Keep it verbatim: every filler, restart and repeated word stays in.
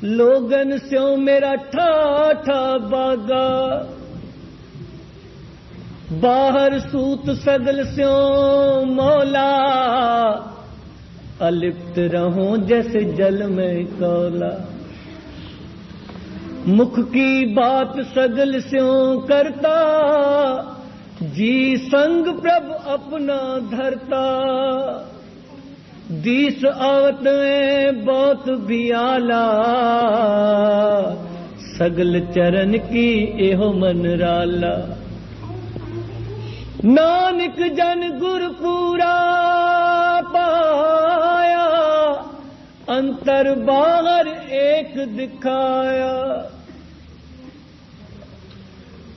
लोगन स्यों मेरा ठाठा बागा, बाहर सूत सगल स्यों मौला, अलिप्त रहूं जैसे जल में कौला। मुख की बात सगल स्यों करता, जी संग प्रभ अपना धरता। दीस आवत में बहुत भी आला, सगल चरण की एहो मन राला। नानक जन गुर पूरा पाया, अंतर बाहर एक दिखाया।